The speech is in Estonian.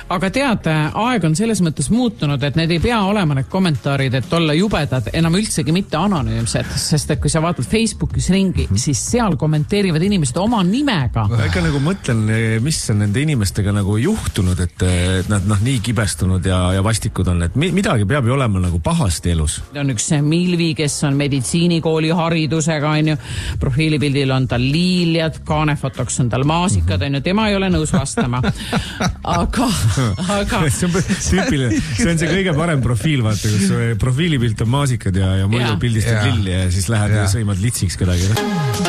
Aga tead, aeg on selles mõttes muutunud, et need ei pea olema need kommentaarid, et olla jubedad, enam üldsegi mitte anonüümsed, sest et kui sa vaatad Facebookis ringi, siis seal kommenteerivad inimesed oma nimega. Ega nagu mõtlen, mis on nende inimestega nagu juhtunud, et nad nii kibestunud ja vastikud on, et midagi peab ju olema nagu pahasti elus. On üks Milvi, kes on meditsiinikooli haridusega, on ju, profiilipildil on tal liiljad, kaanefotoks on tal maasikad, on ju, tema ei ole nõus vastama. Aga see on tüüpiline, see on see kõige parem profiil, vaata, kus profiilipilt on maasikad ja muidu pildistad lilli ja siis lähed ja sõimad litsiks kedagi.